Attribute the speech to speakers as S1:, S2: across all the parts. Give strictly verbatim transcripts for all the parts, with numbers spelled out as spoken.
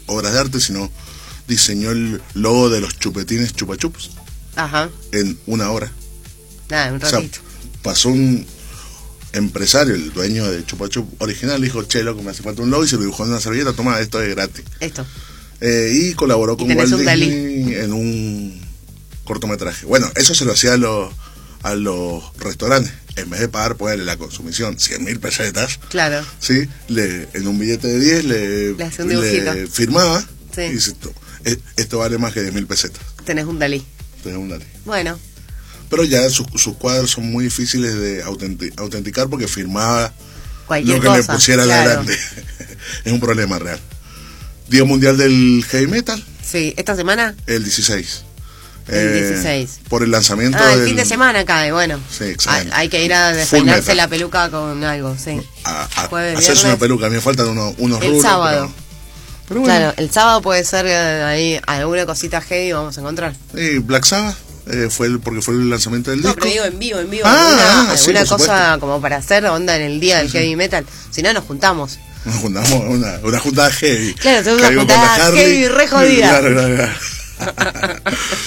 S1: obras de arte, sino diseñó el logo de los chupetines Chupa Chups.
S2: Ajá.
S1: En una hora.
S2: Nada, un ratito.
S1: O sea, pasó un empresario, el dueño de Chupa Chup original, dijo, che, loco, me hace falta un logo, y se lo dibujó en una servilleta, toma, esto es gratis.
S2: Esto.
S1: Eh, y colaboró con
S2: y
S1: Walt
S2: un
S1: Disney en un cortometraje. Bueno, eso se lo hacía a los, a los restaurantes. En vez de pagar, ponerle la consumición, cien mil pesetas.
S2: Claro.
S1: Sí, le, en un billete de diez le,
S2: le,
S1: le firmaba.
S2: Sí.
S1: Y dice, esto vale más que diez mil pesetas.
S2: Tenés un Dalí.
S1: Tenés un Dalí.
S2: Bueno.
S1: Pero ya sus, sus cuadros son muy difíciles de autentic, autenticar porque firmaba
S2: cualquier
S1: lo que
S2: cosa,
S1: le pusiera
S2: claro.
S1: adelante. Es un problema real. Día Mundial del Heavy Metal.
S2: Sí, ¿esta semana?
S1: El dieciséis.
S2: El
S1: eh,
S2: dieciséis.
S1: Por el lanzamiento
S2: Ah, el
S1: del...
S2: fin de semana cae, bueno.
S1: Sí, excelente.
S2: Hay que ir a despeinarse la peluca con algo, sí.
S1: A, a,
S2: Jueves,
S1: hacerse
S2: viernes.
S1: una peluca, a mí me faltan unos, unos
S2: El
S1: rulos.
S2: sábado.
S1: Pero, pero bueno.
S2: Claro, el sábado puede ser eh, ahí alguna cosita heavy vamos a encontrar.
S1: Sí, Black Sabbath. Eh, fue el, porque fue el lanzamiento del
S2: no,
S1: disco.
S2: pero digo en vivo, en vivo.
S1: Ah,
S2: alguna
S1: ah, sí,
S2: alguna
S1: por
S2: cosa
S1: supuesto.
S2: como para hacer onda en el día del
S1: Sí,
S2: heavy
S1: sí.
S2: metal. Si no, nos juntamos.
S1: Nos juntamos una, una juntada heavy.
S2: Claro, tenemos una
S1: Caigo con
S2: juntada
S1: la Harley.
S2: heavy re jodida.
S1: Claro, claro, claro.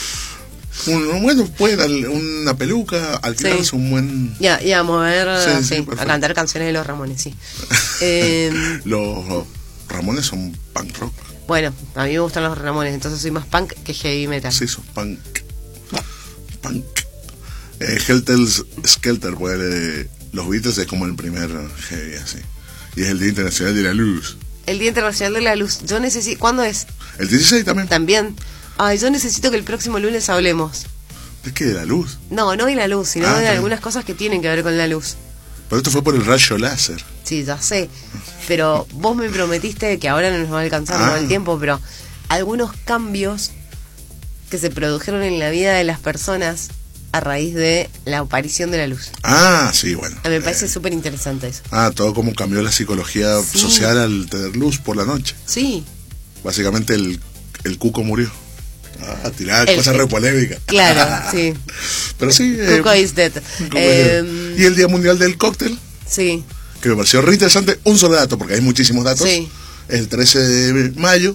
S1: un, bueno, puede dar una peluca, alquilarse
S2: Sí.
S1: un buen...
S2: Ya, y a mover,
S1: Sí,
S2: sí,
S1: sí,
S2: a cantar canciones de los Ramones, sí. eh,
S1: los, los Ramones son punk rock.
S2: bueno, a mí me gustan los Ramones, entonces soy más punk que heavy metal.
S1: Sí, son punk. Punk. Eh, Helter Skelter, pues, eh, los Beatles es como el primer heavy, así. Y es el Día Internacional de la Luz.
S2: El Día Internacional de la Luz, yo necesito... ¿Cuándo es?
S1: El dieciséis también.
S2: También. Ay, yo necesito que el próximo lunes hablemos.
S1: ¿De qué? ¿De la luz?
S2: No, no de la luz, sino
S1: Ah,
S2: de
S1: también.
S2: algunas cosas que tienen que ver con la luz.
S1: Pero esto fue por el rayo láser.
S2: Sí, ya sé. Pero vos me prometiste que ahora no nos va a alcanzar
S1: Ah.
S2: todo el tiempo, pero algunos cambios que se produjeron en la vida de las personas a raíz de la aparición de la luz.
S1: Ah, sí, bueno.
S2: A mí me parece
S1: Eh,
S2: súper interesante eso.
S1: Ah, todo como cambió la psicología
S2: Sí.
S1: social al tener luz por la noche.
S2: Sí,
S1: Básicamente el, el cuco murió. Ah, tirar
S2: El-
S1: cosas re polémicas.
S2: claro, sí.
S1: Pero sí. eh,
S2: Cuco is dead.
S1: Cuco
S2: Eh,
S1: is dead. Y el Día Mundial del Cóctel,
S2: sí,
S1: que me pareció re interesante. Un solo dato, porque hay muchísimos datos.
S2: Sí.
S1: El trece de mayo.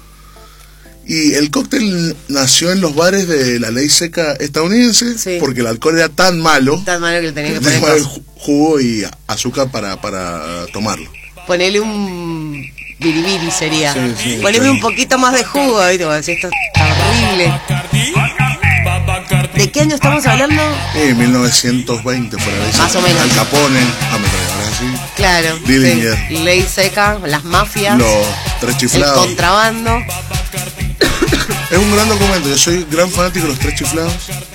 S1: Y el cóctel nació en los bares de la ley seca estadounidense,
S2: Sí.
S1: porque el alcohol era tan malo,
S2: tan malo que le tenés que
S1: que
S2: poner
S1: tenía
S2: cosas.
S1: jugo y azúcar para, para tomarlo.
S2: Ponele un biribiri sería.
S1: Sí, sí,
S2: Poneme
S1: sí.
S2: un poquito más de jugo, ¿viste? Como decís, esto está horrible. ¿De qué año estamos hablando?
S1: Eh, mil novecientos veinte fue la ley seca.
S2: Más o menos.
S1: Al Capone, ametralladora así.
S2: Claro.
S1: Dillinger.
S2: sí. Ley seca, las mafias,
S1: Los tres
S2: el
S1: chiflados.
S2: contrabando.
S1: Es un gran documento. Yo soy gran fanático de los tres chiflados.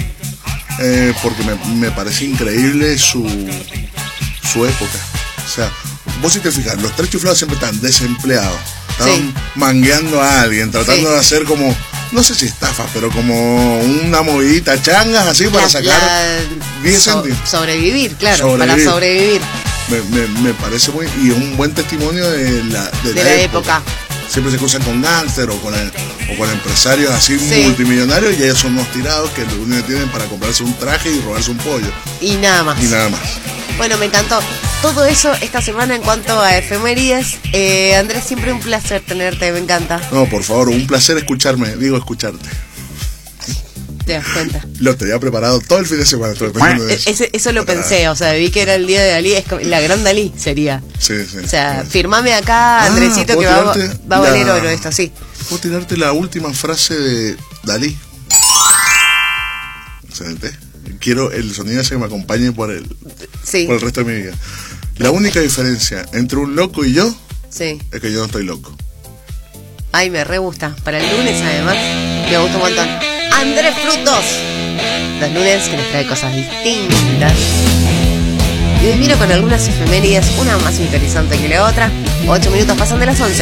S1: Eh, porque me, me parece increíble su, su época. O sea, vos si te fijas, los tres chiflados siempre están desempleados. Estaban
S2: Sí.
S1: mangueando a alguien, tratando
S2: Sí.
S1: de hacer como, no sé si estafa, pero como una movidita, changas así para
S2: La-
S1: sacar
S2: la-
S1: diez
S2: so-
S1: céntimos.
S2: sobrevivir, claro,
S1: Sobrevivir.
S2: para sobrevivir
S1: Me, me, me parece muy, y un buen testimonio de la, de
S2: de la época.
S1: Siempre se cruzan con gángster o con, el- o con empresarios así
S2: Sí.
S1: multimillonarios, y ellos son unos tirados que lo único que tienen para comprarse un traje y robarse un pollo.
S2: Y nada más.
S1: Y nada más.
S2: Bueno, me encantó. Todo eso esta semana en cuanto a efemérides. Eh, Andrés, siempre un placer tenerte, me encanta.
S1: No, por favor, un placer escucharme, digo escucharte.
S2: Te das cuenta.
S1: Lo tenía preparado todo el fin de semana, estuve pensando en
S2: E-
S1: eso.
S2: ese- eso lo pensé, o sea, vi que era el día de Dalí, es como- la gran Dalí sería.
S1: Sí, sí.
S2: O sea,
S1: Bueno.
S2: firmame acá,
S1: Ah,
S2: Andresito, que
S1: ¿puedo
S2: va,
S1: tirarte
S2: va a valer
S1: la-
S2: oro esto, sí.
S1: Puedo tirarte la última frase de Dalí. Excelente. Quiero el sonido ese que me acompañe por el,
S2: Sí,
S1: por el resto de mi vida. La única diferencia entre un loco y yo
S2: sí.
S1: es que yo no estoy loco.
S2: Ay, me re gusta. Para el lunes, además, me gusta un montón. Andrés Frutos. Los lunes que nos trae cosas distintas. Y hoy miro con algunas efemérides, una más interesante que la otra. Ocho minutos pasan de las once.